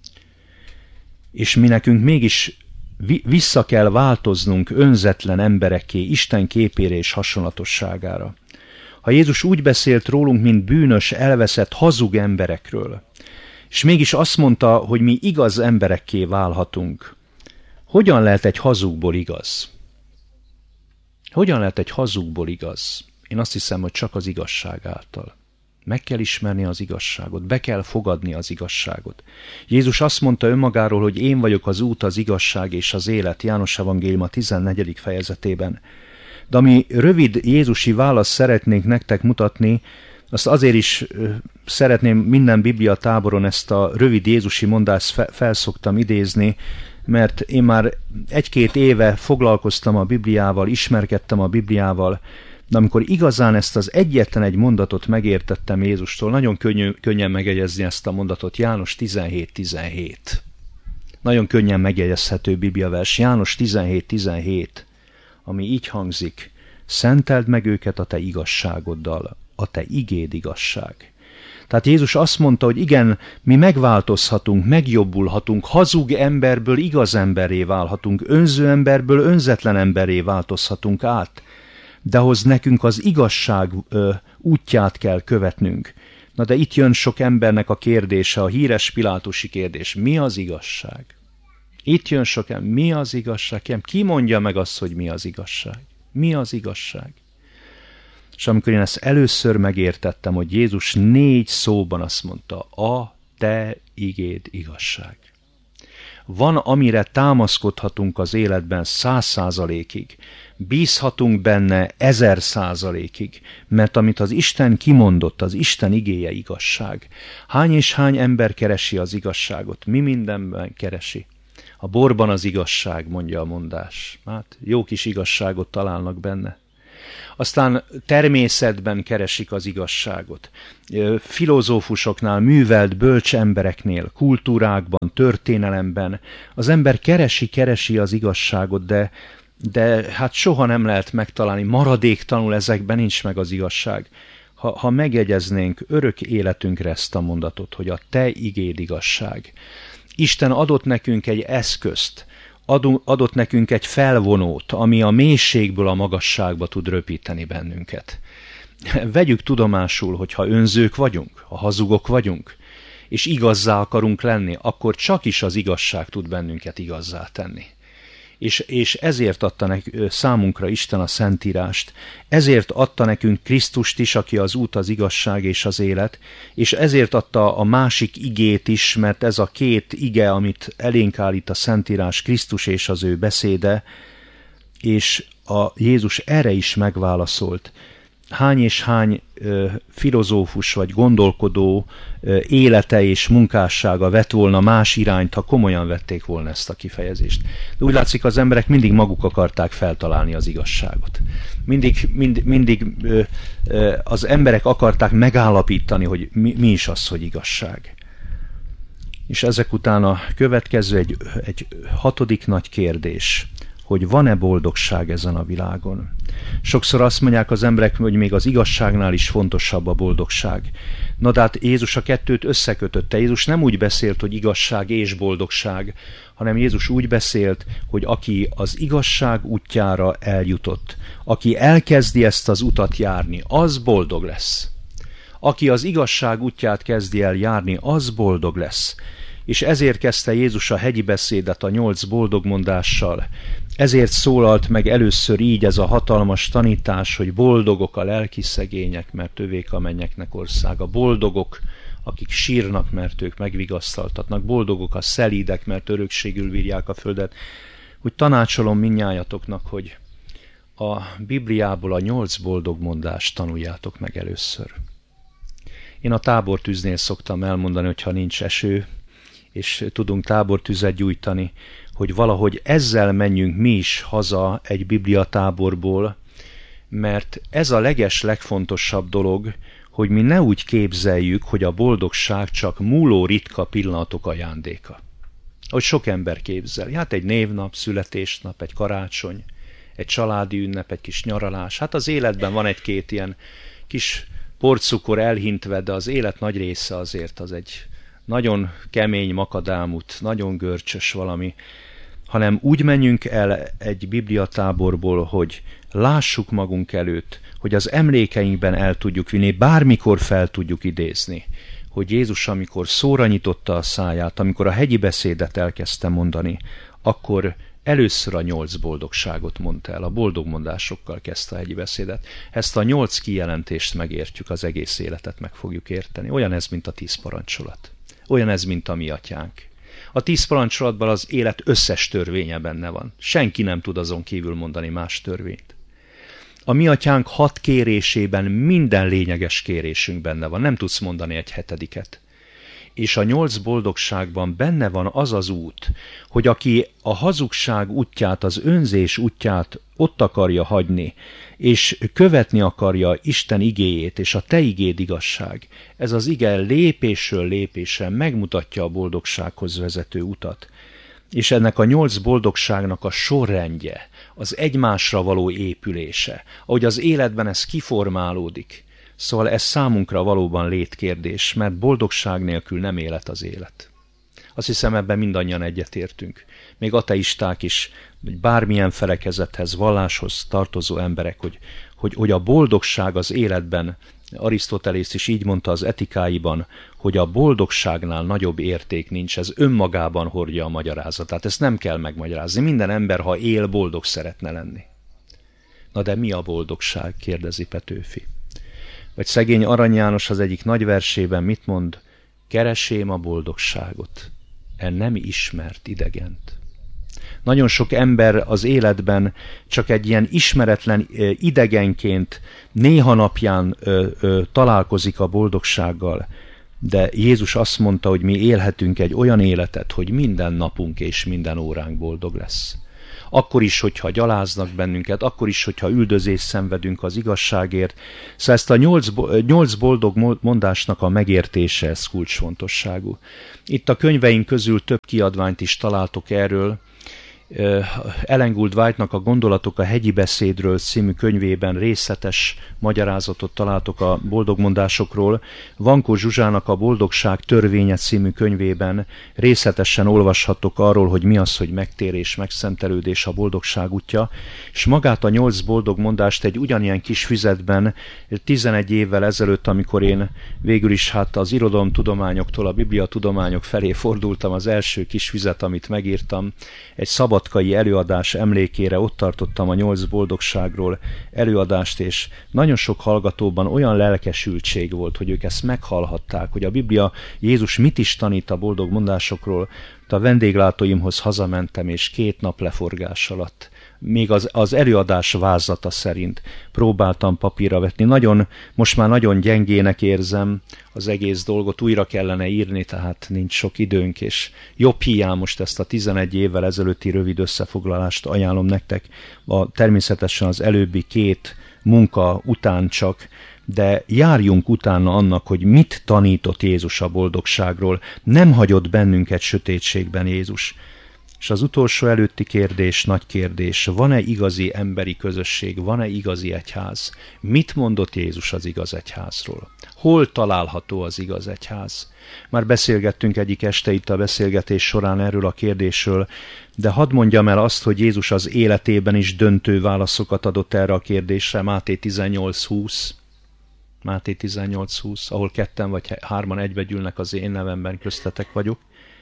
és mi nekünk mégis vissza kell változnunk önzetlen emberekké, Isten képére és hasonlatosságára. Ha Jézus úgy beszélt rólunk, mint bűnös, elveszett, hazug emberekről, és mégis azt mondta, hogy mi igaz emberekké válhatunk, hogyan lehet egy hazugból igaz? Hogyan lehet egy hazugból igaz? Én azt hiszem, hogy csak az igazság által. Meg kell ismerni az igazságot, be kell fogadni az igazságot. Jézus azt mondta önmagáról, hogy én vagyok az út, az igazság és az élet, János evangélium a tizennegyedik fejezetében. De ami rövid jézusi választ szeretnék nektek mutatni, azt azért is szeretném minden Biblia táboron ezt a rövid jézusi mondást felszoktam idézni, mert én már egy-két éve foglalkoztam a Bibliával, ismerkedtem a Bibliával, de amikor igazán ezt az egyetlen egy mondatot megértettem Jézustól, nagyon könnyű, könnyen megjegyezni ezt a mondatot, János tizenhét tizenhét. Nagyon könnyen megjegyezhető bibliavers, János tizenhét tizenhét, ami így hangzik, szenteld meg őket a te igazságoddal, a te igéd igazság. Tehát Jézus azt mondta, hogy igen, mi megváltozhatunk, megjobbulhatunk, hazug emberből igaz emberré válhatunk, önző emberből önzetlen emberré változhatunk át, de ahhoz nekünk az igazság ö, útját kell követnünk. Na de itt jön sok embernek a kérdése, a híres pilátusi kérdés, mi az igazság? Itt jön sok ember, mi az igazság? Ki mondja meg azt, hogy mi az igazság? Mi az igazság? És amikor én ezt először megértettem, hogy Jézus négy szóban azt mondta, a te igéd igazság. Van, amire támaszkodhatunk az életben száz százalékig, bízhatunk benne ezer százalékig, mert amit az Isten kimondott, az Isten igéje igazság. Hány és hány ember keresi az igazságot? Mi mindenben keresi? A borban az igazság, mondja a mondás. Hát jó kis igazságot találnak benne. Aztán természetben keresik az igazságot. Filozófusoknál, művelt, bölcs embereknél, kultúrákban, történelemben az ember keresi, keresi az igazságot, de, de hát soha nem lehet megtalálni, maradéktalanul ezekben nincs meg az igazság. Ha, ha megjegyeznénk örök életünkre ezt a mondatot, hogy a te igéd igazság. Isten adott nekünk egy eszközt, adott nekünk egy felvonót, ami a mélységből a magasságba tud röpíteni bennünket. Vegyük tudomásul, hogy ha önzők vagyunk, ha hazugok vagyunk, és igazzá akarunk lenni, akkor csak is az igazság tud bennünket igazzá tenni. És, és ezért adta nek, számunkra Isten a Szentírást, ezért adta nekünk Krisztust is, aki az út, az igazság és az élet, és ezért adta a másik igét is, mert ez a két ige, amit elénk állít a Szentírás, Krisztus és az ő beszéde, és a Jézus erre is megválaszolt. Hány és hány ö, filozófus vagy gondolkodó ö, élete és munkássága vett volna más irányt, ha komolyan vették volna ezt a kifejezést. De úgy látszik, az emberek mindig maguk akarták feltalálni az igazságot. Mindig, mind, mindig ö, ö, az emberek akarták megállapítani, hogy mi, mi is az, hogy igazság. És ezek után a következő egy, egy hatodik nagy kérdés, hogy van-e boldogság ezen a világon. Sokszor azt mondják az emberek, hogy még az igazságnál is fontosabb a boldogság. Na de hát Jézus a kettőt összekötötte. Jézus nem úgy beszélt, hogy igazság és boldogság, hanem Jézus úgy beszélt, hogy aki az igazság útjára eljutott, aki elkezdi ezt az utat járni, az boldog lesz. Aki az igazság útját kezdi el járni, az boldog lesz. És ezért kezdte Jézus a hegyi beszédet a nyolc boldogmondással. Ezért szólalt meg először így ez a hatalmas tanítás, hogy boldogok a lelki szegények, mert övék a mennyeknek országa. Boldogok, akik sírnak, mert ők megvigasztaltatnak. Boldogok a szelídek, mert örökségül bírják a földet. Úgy tanácsolom mindnyájatoknak, hogy a Bibliából a nyolc boldogmondást tanuljátok meg először. Én a tábortűznél szoktam elmondani, hogyha nincs eső, és tudunk tábortüzet gyújtani, hogy valahogy ezzel menjünk mi is haza egy bibliatáborból, mert ez a leges legfontosabb dolog, hogy mi ne úgy képzeljük, hogy a boldogság csak múló ritka pillanatok ajándéka. Ahogy sok ember képzel. Hát egy névnap, születésnap, egy karácsony, egy családi ünnep, egy kis nyaralás. Hát az életben van egy-két ilyen kis porcukor elhintve, de az élet nagy része azért az egy nagyon kemény makadámút, nagyon görcsös valami, hanem úgy menjünk el egy bibliatáborból, hogy lássuk magunk előtt, hogy az emlékeinkben el tudjuk vinni, bármikor fel tudjuk idézni, hogy Jézus, amikor szóra nyitotta a száját, amikor a hegyi beszédet elkezdte mondani, akkor először a nyolc boldogságot mondta el, a boldogmondásokkal kezdte a hegyi beszédet. Ezt a nyolc kijelentést megértjük, az egész életet meg fogjuk érteni. Olyan ez, mint a tíz parancsolat. Olyan ez, mint a mi atyánk. A tíz parancsolatban az élet összes törvénye benne van. Senki nem tud azon kívül mondani más törvényt. A mi atyánk hat kérésében minden lényeges kérésünk benne van. Nem tudsz mondani egy hetediket. És a nyolc boldogságban benne van az az út, hogy aki a hazugság útját, az önzés útját ott akarja hagyni, és követni akarja Isten igéjét, és a te igéd igazság, ez az ige lépésről lépésre megmutatja a boldogsághoz vezető utat. És ennek a nyolc boldogságnak a sorrendje, az egymásra való épülése, ahogy az életben ez kiformálódik. Szóval ez számunkra valóban létkérdés, mert boldogság nélkül nem élet az élet. Azt hiszem, ebben mindannyian egyetértünk. Még ateisták is, bármilyen felekezethez, valláshoz tartozó emberek, hogy, hogy, hogy a boldogság az életben, Arisztotelész is így mondta az etikáiban, hogy a boldogságnál nagyobb érték nincs, ez önmagában hordja a magyarázatát. Ezt nem kell megmagyarázni. Minden ember, ha él, boldog szeretne lenni. Na de mi a boldogság? Kérdezi Petőfi. Vagy szegény Arany János az egyik nagy versében mit mond? Keresém a boldogságot, e nem ismert idegent. Nagyon sok ember az életben csak egy ilyen ismeretlen idegenként néha napján ö, ö, találkozik a boldogsággal, de Jézus azt mondta, hogy mi élhetünk egy olyan életet, hogy minden napunk és minden óránk boldog lesz. Akkor is, hogyha gyaláznak bennünket, akkor is, hogyha üldözést szenvedünk az igazságért. Szóval ezt a nyolc, nyolc boldog mondásnak a megértése, ez kulcsfontosságú. Itt a könyveink közül több kiadványt is találtok erről. Ellen Gould White-nak a Gondolatok a hegyi beszédről című könyvében részletes magyarázatot találtok a boldogmondásokról. Vankó Zsuzsának a Boldogság törvénye című könyvében részletesen olvashattok arról, hogy mi az, hogy megtérés, megszentelődés, a boldogság útja, és magát a nyolc boldogmondást egy ugyanilyen kis füzetben tizenegy évvel ezelőtt, amikor én végül is hát az irodalomtudományoktól a bibliatudományok felé fordultam, az első kis füzet, amit megírtam, egy szabadkai előadás emlékére ott tartottam a nyolc boldogságról előadást, és nagyon sok hallgatóban olyan lelkesültség volt, hogy ők ezt meghallhatták, hogy a Biblia Jézus mit is tanít a boldog mondásokról. A vendéglátóimhoz hazamentem, és két nap leforgás alatt, még az, az előadás vázlata szerint próbáltam papírra vetni. Nagyon, most már nagyon gyengének érzem az egész dolgot, újra kellene írni, tehát nincs sok időnk, és jobb hiány most ezt a tizenegy évvel ezelőtti rövid összefoglalást ajánlom nektek, a, természetesen az előbbi két munka után csak, de járjunk utána annak, hogy mit tanított Jézus a boldogságról. Nem hagyott bennünket sötétségben Jézus. És az utolsó előtti kérdés, nagy kérdés, van-e igazi emberi közösség, van-e igazi egyház? Mit mondott Jézus az igaz egyházról? Hol található az igaz egyház? Már beszélgettünk egyik este itt a beszélgetés során erről a kérdésről, de hadd mondjam el azt, hogy Jézus az életében is döntő válaszokat adott erre a kérdésre, Máté tizennyolc húsz. Máté tizennyolc húsz, ahol ketten vagy hárman egybe gyűlnek az én nevemben, köztetek vagyok.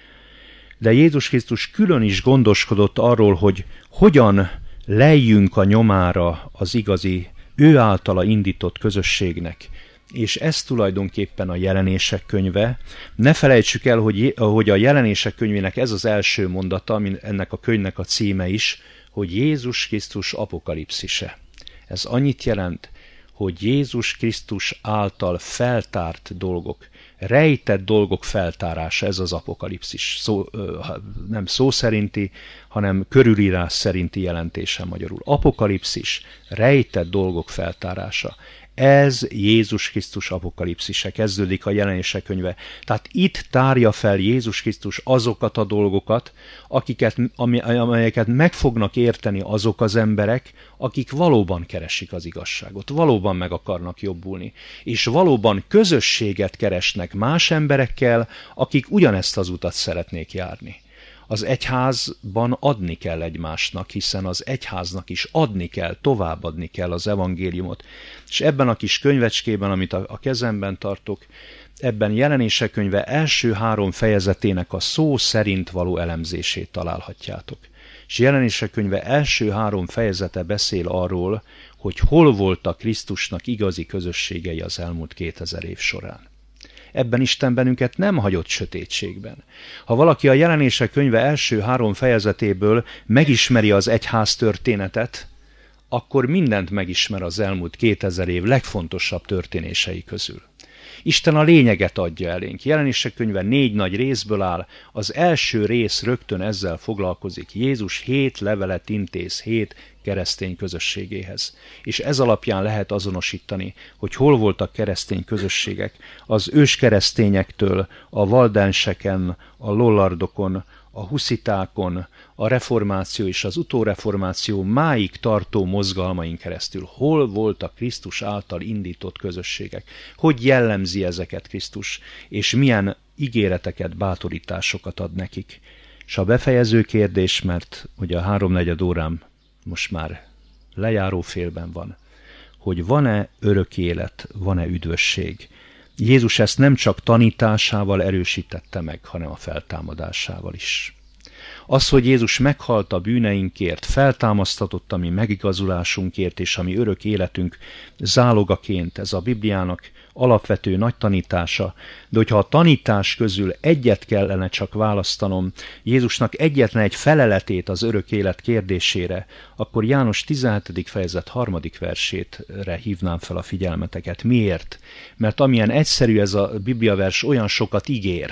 De Jézus Krisztus külön is gondoskodott arról, hogy hogyan lejjünk a nyomára az igazi, ő általa indított közösségnek. És ez tulajdonképpen a Jelenések könyve. Ne felejtsük el, hogy, hogy a Jelenések könyvének ez az első mondata, ami ennek a könyvnek a címe is, hogy Jézus Krisztus apokalipszise. Ez annyit jelent, hogy Jézus Krisztus által feltárt dolgok, rejtett dolgok feltárása, ez az apokalipszis. Szó, nem szó szerinti, hanem körülírás szerinti jelentése magyarul. Apokalipszis, rejtett dolgok feltárása. Ez Jézus Krisztus apokalipszise, kezdődik a Jelenések könyve. Tehát itt tárja fel Jézus Krisztus azokat a dolgokat, akiket, amelyeket meg fognak érteni azok az emberek, akik valóban keresik az igazságot, valóban meg akarnak jobbulni, és valóban közösséget keresnek más emberekkel, akik ugyanezt az utat szeretnék járni. Az egyházban adni kell egymásnak, hiszen az egyháznak is adni kell, továbbadni kell az evangéliumot. És ebben a kis könyvecskében, amit a, a kezemben tartok, ebben Jelenések könyve első három fejezetének a szó szerint való elemzését találhatjátok. És Jelenések könyve első három fejezete beszél arról, hogy hol voltak Krisztusnak igazi közösségei az elmúlt kétezer év során. Ebben Isten bennünket nem hagyott sötétségben. Ha valaki a Jelenések könyve első három fejezetéből megismeri az egyház történetet, akkor mindent megismer az elmúlt kétezer év legfontosabb történései közül. Isten a lényeget adja elénk. Jelenések könyve négy nagy részből áll. Az első rész rögtön ezzel foglalkozik. Jézus hét levelet intéz hét keresztény közösségéhez. És ez alapján lehet azonosítani, hogy hol voltak keresztény közösségek. Az őskeresztényektől, a valdenseken, a lollardokon, a huszitákon, a reformáció és az utóreformáció máig tartó mozgalmain keresztül. Hol voltak Krisztus által indított közösségek? Hogy jellemzi ezeket Krisztus? És milyen ígéreteket, bátorításokat ad nekik? És a befejező kérdés, mert ugye a háromnegyed órám most már lejáró félben van, hogy van-e örök élet, van-e üdvösség? Jézus ezt nem csak tanításával erősítette meg, hanem a feltámadásával is. Az, hogy Jézus meghalt a bűneinkért, feltámasztatott a mi megigazulásunkért és a mi örök életünk zálogaként, ez a Bibliának alapvető nagy tanítása, de hogyha a tanítás közül egyet kellene csak választanom, Jézusnak egyetlen egy feleletét az örök élet kérdésére, akkor János tizenhetedik fejezet harmadik versétre hívnám fel a figyelmeteket. Miért? Mert amilyen egyszerű ez a bibliavers, olyan sokat ígér.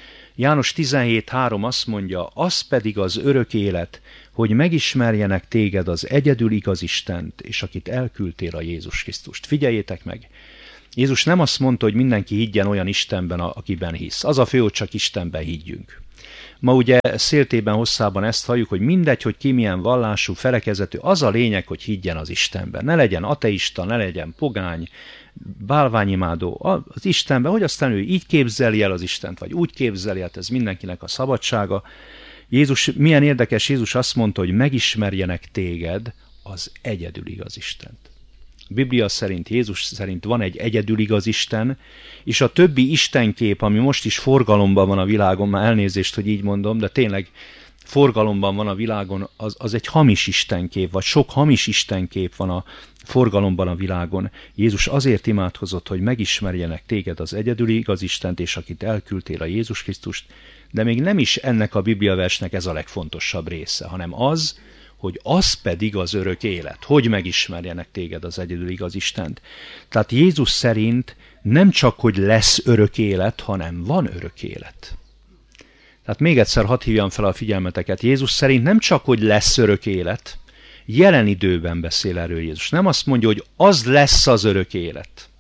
János tizenhét három azt mondja, az pedig az örök élet, hogy megismerjenek téged az egyedül igaz Istent, és akit elküldtél a Jézus Krisztust. Figyeljétek meg! Jézus nem azt mondta, hogy mindenki higgyen olyan Istenben, akiben hisz. Az a fő, hogy csak Istenben higgyünk. Ma ugye széltében hosszában ezt halljuk, hogy mindegy, hogy ki milyen vallású, felekezetű, az a lényeg, hogy higgyen az Istenben. Ne legyen ateista, ne legyen pogány, bálványimádó az Istenben, hogy aztán ő így képzeli el az Istent, vagy úgy képzeli, hát ez mindenkinek a szabadsága. Jézus, milyen érdekes, Jézus azt mondta, hogy megismerjenek téged az egyedül igaz Istent. A Biblia szerint, Jézus szerint van egy egyedül igaz Isten, és a többi istenkép, ami most is forgalomban van a világon, már elnézést, hogy így mondom, de tényleg forgalomban van a világon, az, az egy hamis istenkép, vagy sok hamis istenkép van a forgalomban a világon. Jézus azért imádkozott, hogy megismerjenek téged az egyedüli igaz Istent, és akit elküldtél a Jézus Krisztust, de még nem is ennek a bibliaversnek ez a legfontosabb része, hanem az, hogy az pedig az örök élet, hogy megismerjenek téged az egyedül igaz Istent. Tehát Jézus szerint nem csak, hogy lesz örök élet, hanem van örök élet. Tehát még egyszer hadd hívjam fel a figyelmeteket. Jézus szerint nem csak, hogy lesz örök élet, jelen időben beszél erről Jézus. Nem azt mondja, hogy az lesz az örök élet,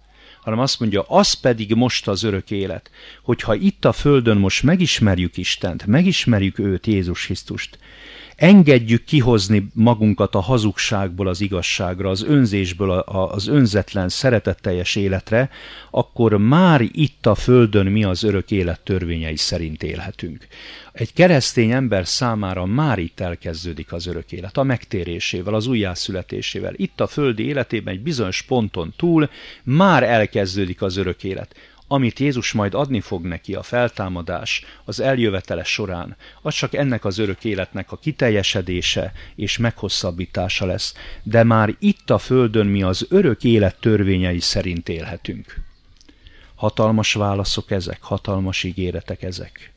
hanem azt mondja, az pedig most az örök élet, hogyha itt a földön most megismerjük Istent, megismerjük őt, Jézus Krisztust, engedjük kihozni magunkat a hazugságból az igazságra, az önzésből az önzetlen, szeretetteljes életre, akkor már itt a földön mi az örök élet törvényei szerint élhetünk. Egy keresztény ember számára már itt elkezdődik az örök élet, a megtérésével, az újjászületésével. Itt a földi életében egy bizonyos ponton túl már elkezdődik az örök élet. Amit Jézus majd adni fog neki, a feltámadás, az eljövetele során, az csak ennek az örök életnek a kiteljesedése és meghosszabbítása lesz, de már itt a földön mi az örök élet törvényei szerint élhetünk. Hatalmas válaszok ezek, hatalmas ígéretek ezek.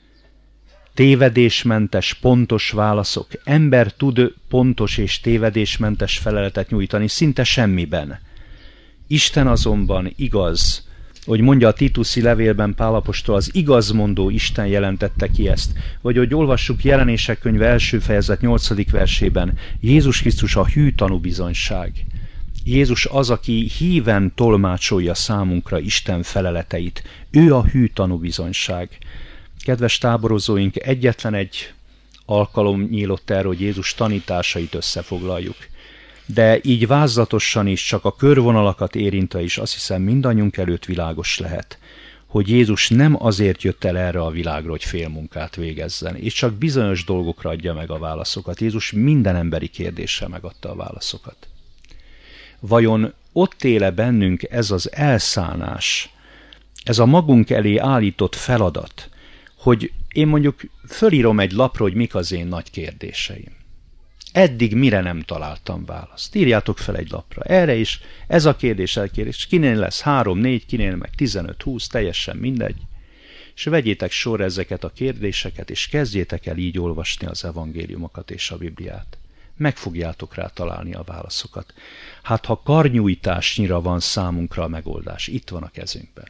Tévedésmentes, pontos válaszok. Ember tud pontos és tévedésmentes feleletet nyújtani szinte semmiben. Isten azonban igaz, hogy mondja a Tituszi levélben Pál apostol, az igazmondó Isten jelentette ki ezt. Vagy hogy olvassuk Jelenések könyve első fejezet nyolcadik versében, Jézus Krisztus a hű tanúbizonyság. Jézus az, aki híven tolmácsolja számunkra Isten feleleteit. Ő a hű tanúbizonyság. Kedves táborozóink, egyetlen egy alkalom nyílott erre, hogy Jézus tanításait összefoglaljuk. De így vázlatosan is, csak a körvonalakat érintve is azt hiszem mindannyiunk előtt világos lehet, hogy Jézus nem azért jött el erre a világra, hogy félmunkát végezzen, és csak bizonyos dolgokra adja meg a válaszokat. Jézus minden emberi kérdésre megadta a válaszokat. Vajon ott éle bennünk ez az elszánás, ez a magunk elé állított feladat, hogy én mondjuk fölírom egy lapra, hogy mik az én nagy kérdéseim. Eddig mire nem találtam választ. Írjátok fel egy lapra. Erre is, ez a kérdés, elkérés. Kinél lesz három, négy, kinél meg tizenöt, húsz, teljesen mindegy. És vegyétek sorra ezeket a kérdéseket, és kezdjétek el így olvasni az evangéliumokat és a Bibliát. Meg fogjátok rá találni a válaszokat. Hát ha karnyújtásnyira van számunkra a megoldás, itt van a kezünkben,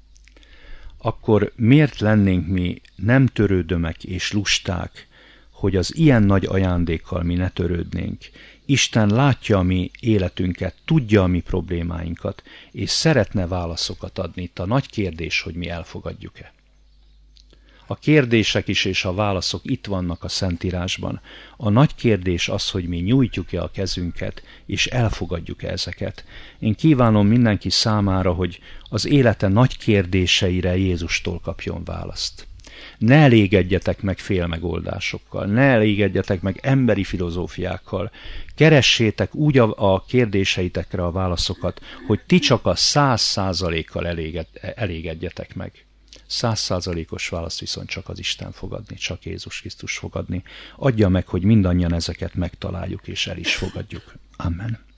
akkor miért lennénk mi nem törődömek és lusták, hogy az ilyen nagy ajándékkal mi ne törődnénk. Isten látja a mi életünket, tudja a mi problémáinkat, és szeretne válaszokat adni. Itt a nagy kérdés, hogy mi elfogadjuk-e. A kérdések is és a válaszok itt vannak a Szentírásban. A nagy kérdés az, hogy mi nyújtjuk-e a kezünket, és elfogadjuk-e ezeket. Én kívánom mindenki számára, hogy az élete nagy kérdéseire Jézustól kapjon választ. Ne elégedjetek meg félmegoldásokkal, ne elégedjetek meg emberi filozófiákkal. Keressétek úgy a, a kérdéseitekre a válaszokat, hogy ti csak a száz százalékkal eléged, elégedjetek meg. Száz százalékos választ viszont csak az Isten fogadni, csak Jézus Krisztus fogadni. Adja meg, hogy mindannyian ezeket megtaláljuk és el is fogadjuk. Amen.